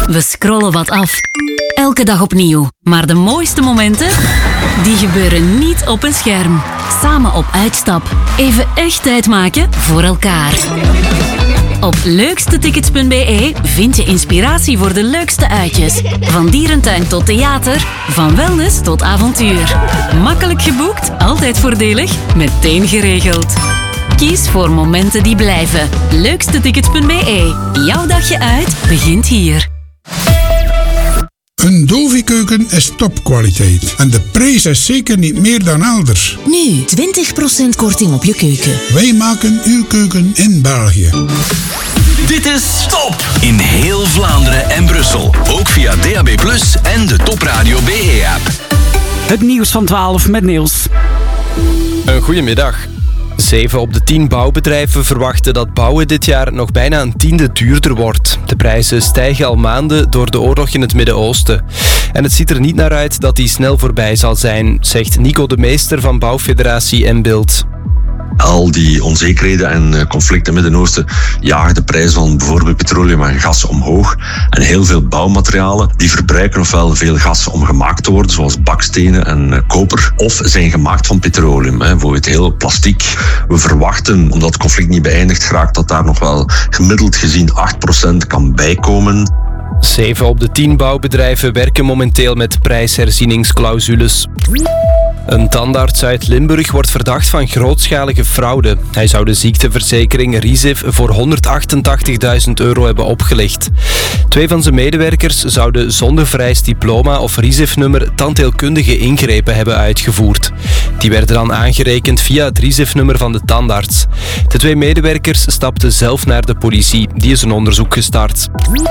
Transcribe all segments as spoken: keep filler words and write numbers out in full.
We scrollen wat af. Elke dag opnieuw. Maar de mooiste momenten, die gebeuren niet op een scherm. Samen op uitstap. Even echt tijd maken voor elkaar. Op leukstetickets punt b e vind je inspiratie voor de leukste uitjes. Van dierentuin tot theater, van wellness tot avontuur. Makkelijk geboekt, altijd voordelig, meteen geregeld. Kies voor momenten die blijven. leukstetickets punt b e. Jouw dagje uit begint hier. Een Dovi-keuken is topkwaliteit. En de prijs is zeker niet meer dan elders. Nu twintig procent korting op je keuken. Wij maken uw keuken in België. Dit is Top in heel Vlaanderen en Brussel. Ook via D A B plus, en de Top Radio B E-app. Het nieuws van twaalf met Niels. Een goedemiddag. Zeven op de tien bouwbedrijven verwachten dat bouwen dit jaar nog bijna een tiende duurder wordt. De prijzen stijgen al maanden door de oorlog in het Midden-Oosten. En het ziet er niet naar uit dat die snel voorbij zal zijn, zegt Nico de Meester van Bouwfederatie Mbilt. Al die onzekerheden en conflicten in het Midden-Oosten jagen de prijs van bijvoorbeeld petroleum en gas omhoog. En heel veel bouwmaterialen die verbruiken ofwel veel gas om gemaakt te worden, zoals bakstenen en koper, of zijn gemaakt van petroleum. Bijvoorbeeld heel plastiek. We verwachten, omdat het conflict niet beëindigd raakt, dat daar nog wel gemiddeld gezien acht procent kan bijkomen. Zeven op de tien bouwbedrijven werken momenteel met prijsherzieningsclausules. Een tandarts uit Limburg wordt verdacht van grootschalige fraude. Hij zou de ziekteverzekering Risif voor honderdachtentachtigduizend euro hebben opgelicht. Twee van zijn medewerkers zouden zonder vereist diploma of Risif-nummer tandheelkundige ingrepen hebben uitgevoerd. Die werden dan aangerekend via het Risif-nummer van de tandarts. De twee medewerkers stapten zelf naar de politie. Die is een onderzoek gestart.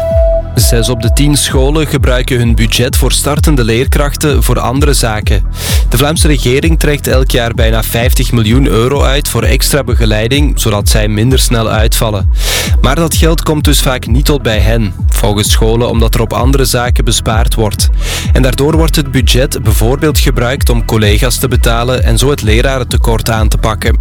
Zes op de tien scholen gebruiken hun budget voor startende leerkrachten voor andere zaken. De Vlaamse regering trekt elk jaar bijna vijftig miljoen euro uit voor extra begeleiding, zodat zij minder snel uitvallen. Maar dat geld komt dus vaak niet tot bij hen. Volgens scholen omdat er op andere zaken bespaard wordt. En daardoor wordt het budget bijvoorbeeld gebruikt om collega's te betalen en zo het lerarentekort aan te pakken.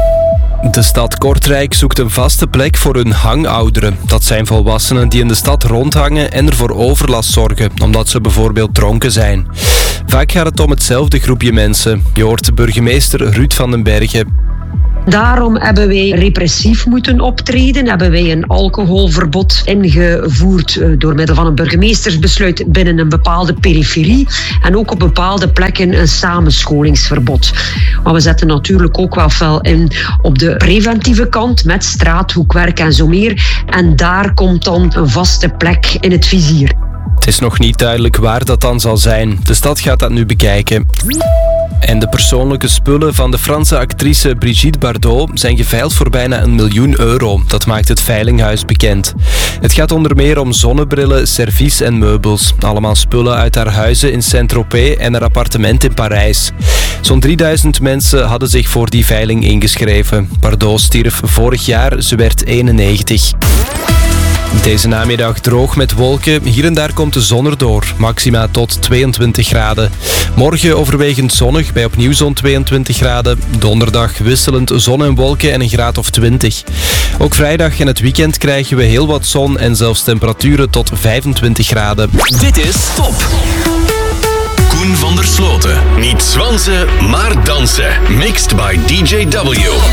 De stad Kortrijk zoekt een vaste plek voor hun hangouderen. Dat zijn volwassenen die in de stad rondhangen en er voor overlast zorgen, omdat ze bijvoorbeeld dronken zijn. Vaak gaat het om hetzelfde groepje mensen. Je hoort burgemeester Ruud van den Bergen. Daarom hebben wij repressief moeten optreden, hebben wij een alcoholverbod ingevoerd door middel van een burgemeestersbesluit binnen een bepaalde periferie en ook op bepaalde plekken een samenscholingsverbod. Maar we zetten natuurlijk ook wel fel in op de preventieve kant met straathoekwerk en zo meer. En daar komt dan een vaste plek in het vizier. Het is nog niet duidelijk waar dat dan zal zijn. De stad gaat dat nu bekijken. En de persoonlijke spullen van de Franse actrice Brigitte Bardot zijn geveild voor bijna een miljoen euro. Dat maakt het Veilinghuis bekend. Het gaat onder meer om zonnebrillen, servies en meubels. Allemaal spullen uit haar huizen in Saint-Tropez en haar appartement in Parijs. Zo'n drieduizend mensen hadden zich voor die veiling ingeschreven. Bardot stierf vorig jaar, ze werd eenennegentig. Deze namiddag droog met wolken. Hier en daar komt de zon erdoor. Maxima tot tweeëntwintig graden. Morgen overwegend zonnig bij opnieuw zo'n tweeëntwintig graden. Donderdag wisselend zon en wolken en een graad of twintig. Ook vrijdag en het weekend krijgen we heel wat zon en zelfs temperaturen tot vijfentwintig graden. Dit is Top. Koen van der Sloten. Niet zwansen, maar dansen. Mixed by D J W.